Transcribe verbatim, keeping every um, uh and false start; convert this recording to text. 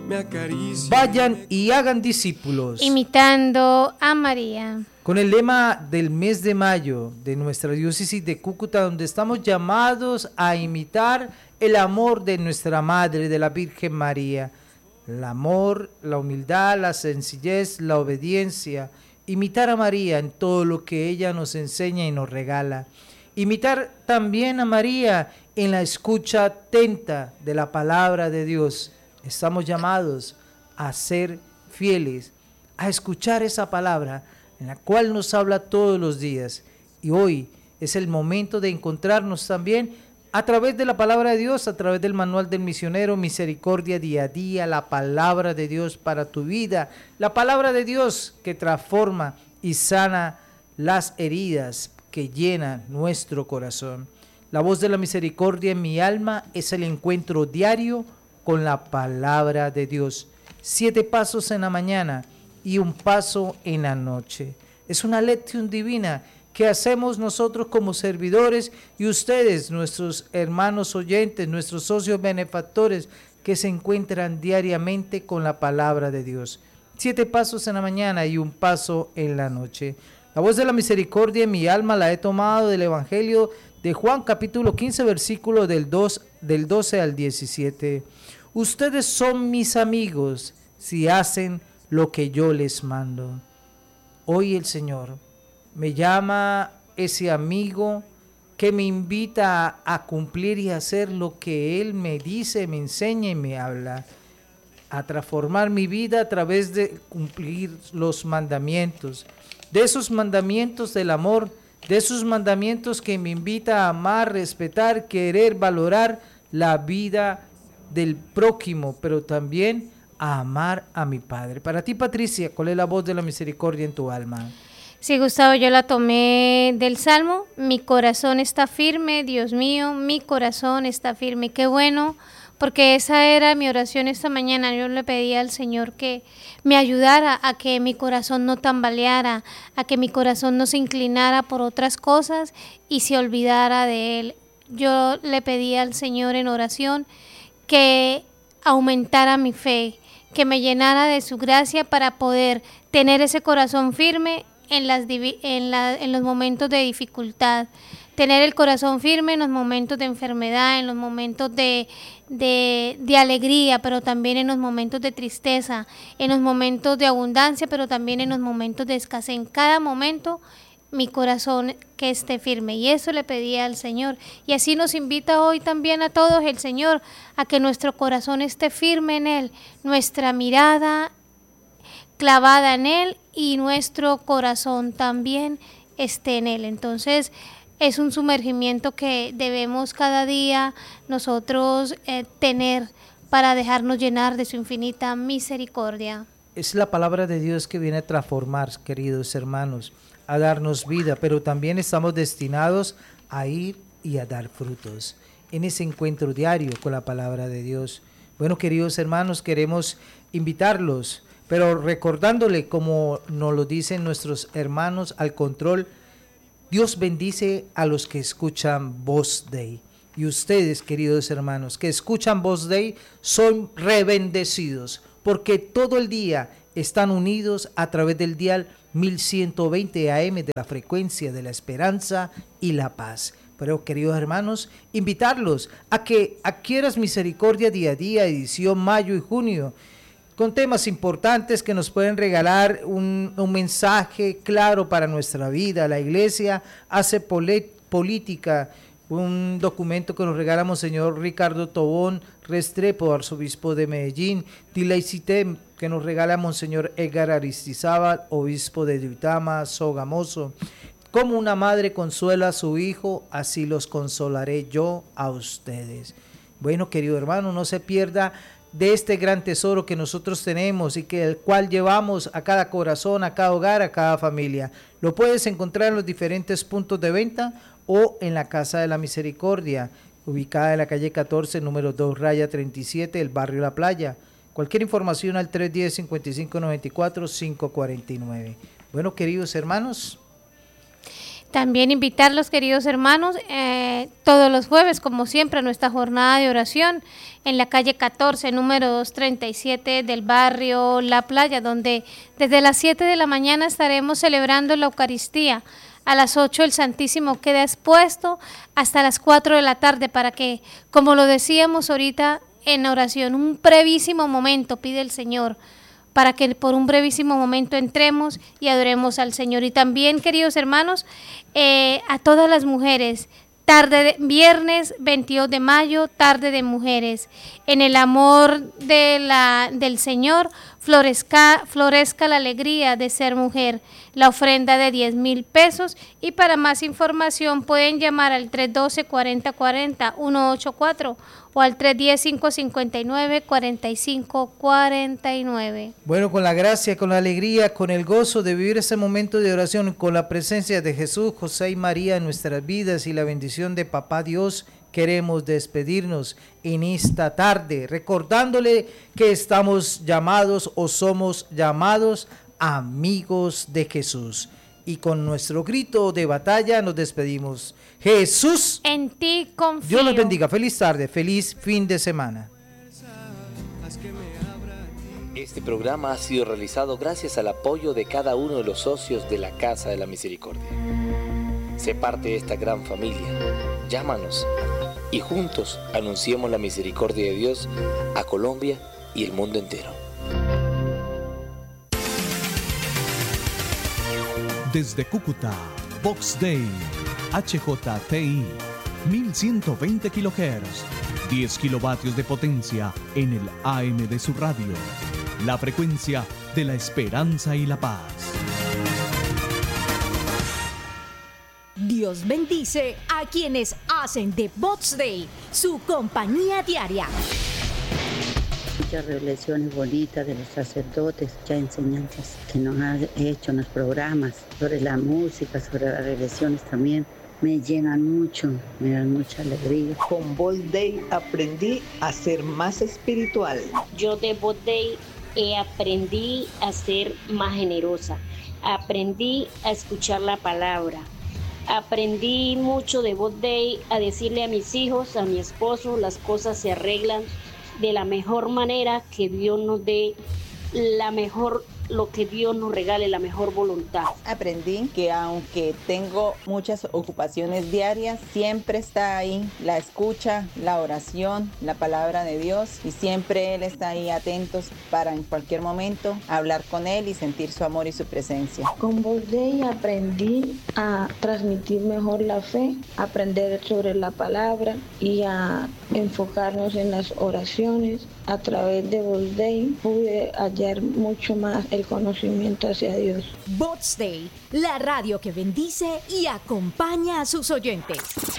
me acaricia. Vayan y hagan discípulos. Imitando a María. Con el lema del mes de mayo de nuestra diócesis de Cúcuta, donde estamos llamados a imitar el amor de nuestra Madre, de la Virgen María. El amor, la humildad, la sencillez, la obediencia. Imitar a María en todo lo que ella nos enseña y nos regala. Imitar también a María en la escucha atenta de la palabra de Dios. Estamos llamados a ser fieles, a escuchar esa palabra en la cual nos habla todos los días. Y hoy es el momento de encontrarnos también a través de la palabra de Dios, a través del manual del misionero, Misericordia Día a Día, la palabra de Dios para tu vida, la palabra de Dios que transforma y sana las heridas que llenan nuestro corazón. La voz de la misericordia en mi alma es el encuentro diario con la palabra de Dios. Siete pasos en la mañana y un paso en la noche. Es una lección divina que hacemos nosotros como servidores y ustedes, nuestros hermanos oyentes, nuestros socios benefactores que se encuentran diariamente con la palabra de Dios. Siete pasos en la mañana y un paso en la noche. La voz de la misericordia en mi alma la he tomado del Evangelio de Juan capítulo quince versículo del, dos, del doce al diecisiete. Ustedes son mis amigos si hacen lo que yo les mando. Hoy el Señor me llama ese amigo que me invita a, a cumplir y hacer lo que Él me dice, me enseña y me habla, a transformar mi vida a través de cumplir los mandamientos, de esos mandamientos del amor, de esos mandamientos que me invita a amar, respetar, querer, valorar la vida del prójimo, pero también a amar a mi Padre. Para ti, Patricia, ¿cuál es la voz de la misericordia en tu alma? Sí, Gustavo, yo la tomé del Salmo. Mi corazón está firme, Dios mío, mi corazón está firme. Qué bueno, porque esa era mi oración esta mañana. Yo le pedí al Señor que me ayudara a que mi corazón no tambaleara, a que mi corazón no se inclinara por otras cosas y se olvidara de Él. Yo le pedí al Señor en oración que aumentara mi fe, que me llenara de su gracia para poder tener ese corazón firme en, las, en, la, en los momentos de dificultad, tener el corazón firme en los momentos de enfermedad, en los momentos de, de, de alegría, pero también en los momentos de tristeza, en los momentos de abundancia, pero también en los momentos de escasez. En cada momento mi corazón que esté firme, y eso le pedía al Señor, y así nos invita hoy también a todos el Señor a que nuestro corazón esté firme en Él, nuestra mirada clavada en Él y nuestro corazón también esté en Él. Entonces es un sumergimiento que debemos cada día nosotros eh, tener para dejarnos llenar de su infinita misericordia. Es la palabra de Dios que viene a transformar, queridos hermanos, a darnos vida, pero también estamos destinados a ir y a dar frutos en ese encuentro diario con la palabra de Dios. Bueno, queridos hermanos, queremos invitarlos, pero recordándole, como nos lo dicen nuestros hermanos al control, Dios bendice a los que escuchan Voz Dei. Y ustedes, queridos hermanos, que escuchan Voz Dei, son rebendecidos, porque todo el día están unidos a través del dial mil ciento veinte A M de la frecuencia de la esperanza y la paz. Pero, queridos hermanos, invitarlos a que adquieras Misericordia Día a Día, edición mayo y junio, con temas importantes que nos pueden regalar un, un mensaje claro para nuestra vida. La Iglesia hace política, un documento que nos regala Monseñor Ricardo Tobón Restrepo, arzobispo de Medellín. Dilaicitem, que nos regala Monseñor Edgar Aristizábal, obispo de Duitama, Sogamoso. Como una madre consuela a su hijo, así los consolaré yo a ustedes. Bueno, querido hermano, no se pierda de este gran tesoro que nosotros tenemos y que el cual llevamos a cada corazón, a cada hogar, a cada familia. Lo puedes encontrar en los diferentes puntos de venta o en la Casa de la Misericordia, ubicada en la calle catorce, número dos, raya treinta y siete, el barrio La Playa. Cualquier información al tres uno cero, cinco cinco nueve cuatro, cinco cuatro nueve. Bueno, queridos hermanos. También invitarlos, queridos hermanos, eh, todos los jueves, como siempre, a nuestra jornada de oración en la calle catorce, número doscientos treinta y siete del barrio La Playa, donde desde las siete de la mañana estaremos celebrando la Eucaristía. A las ocho el Santísimo queda expuesto hasta las cuatro de la tarde para que, como lo decíamos ahorita en oración, un brevísimo momento pide el Señor, para que por un brevísimo momento entremos y adoremos al Señor. Y también, queridos hermanos, eh, a todas las mujeres, tarde de, viernes veintidós de mayo, tarde de mujeres, en el amor de la, del Señor, florezca, florezca la alegría de ser mujer, la ofrenda de diez mil pesos, y para más información pueden llamar al tres uno dos, cuarenta cuarenta, ciento ochenta y cuatro o al tres uno cero, cinco cinco nueve, cuatro cinco cuatro nueve. Bueno, con la gracia, con la alegría, con el gozo de vivir ese momento de oración, con la presencia de Jesús, José y María en nuestras vidas y la bendición de Papá Dios, queremos despedirnos en esta tarde, recordándole que estamos llamados o somos llamados amigos de Jesús. Y con nuestro grito de batalla nos despedimos. Jesús, en ti confío. Dios los bendiga. Feliz tarde, feliz fin de semana. Este programa ha sido realizado gracias al apoyo de cada uno de los socios de la Casa de la Misericordia. Sé parte de esta gran familia. Llámanos y juntos anunciemos la misericordia de Dios a Colombia y el mundo entero. Desde Cúcuta, Vox Day, H J T I, mil ciento veinte kilohertz, diez kilovatios de potencia en el A M de su radio. La frecuencia de la esperanza y la paz. Dios bendice a quienes hacen de Vox Day su compañía diaria. Muchas revelaciones bonitas de los sacerdotes, muchas enseñanzas que nos han hecho en los programas, sobre la música, sobre las revelaciones también, me llenan mucho, me dan mucha alegría. Con Vox Day aprendí a ser más espiritual. Yo de Vox Day eh, aprendí a ser más generosa, aprendí a escuchar la palabra. Aprendí mucho de Vox Day a decirle a mis hijos, a mi esposo, las cosas se arreglan de la mejor manera, que Dios nos dé la mejor, lo que Dios nos regale, la mejor voluntad. Aprendí que aunque tengo muchas ocupaciones diarias, siempre está ahí la escucha, la oración, la palabra de Dios, y siempre Él está ahí atentos para en cualquier momento hablar con Él y sentir su amor y su presencia. Con Vox Day aprendí a transmitir mejor la fe, aprender sobre la palabra y a enfocarnos en las oraciones. A través de Vox Day pude hallar mucho más el conocimiento hacia Dios. Vox Day, la radio que bendice y acompaña a sus oyentes.